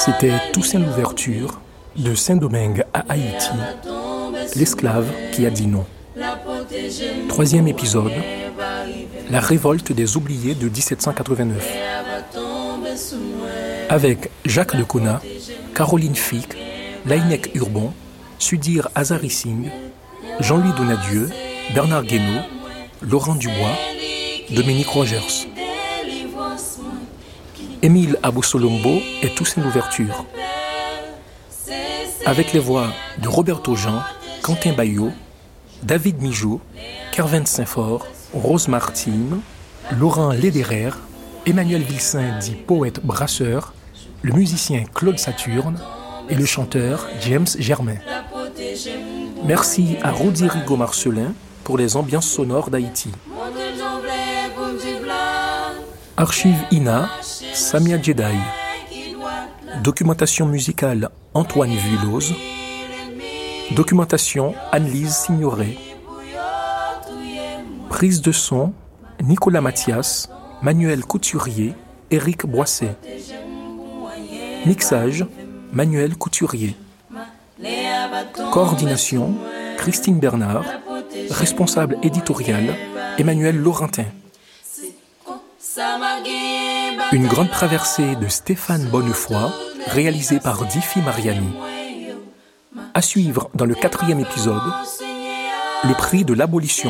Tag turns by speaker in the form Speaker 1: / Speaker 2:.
Speaker 1: C'était Toussaint l'ouverture de Saint-Domingue à Haïti, l'esclave qui a dit non. Troisième épisode, la révolte des oubliés de 1789. Avec Jacques Decauna, Caroline Fick, Laïnek Urbon, Sudir Azari Singh, Jean-Louis Donadieu, Bernard Guénaud, Laurent Dubois, Dominique Rogers. Émile Abou-Solombo et Toussaint l'ouverture. Avec les voix de Roberto Jean, Quentin Baillot, David Mijaud, Kervin Saint-Fort, Rose Martine, Laurent Lederer, Emmanuel Vilsain dit poète brasseur, le musicien Claude Saturne et le chanteur James Germain. Merci à Rodrigo Marcelin pour les ambiances sonores d'Haïti. Archive INA, Samia Djedaï. Documentation musicale Antoine Vuilloz. Documentation Anne-Lise Signoret. Prise de son Nicolas Mathias, Manuel Couturier, Éric Boisset. Mixage Manuel Couturier. Coordination Christine Bernard. Responsable éditorial Emmanuel Laurentin. Une grande traversée de Stéphane Bonnefoy, réalisée par Diffie Mariani. À suivre dans le 4e épisode, le prix de l'abolition.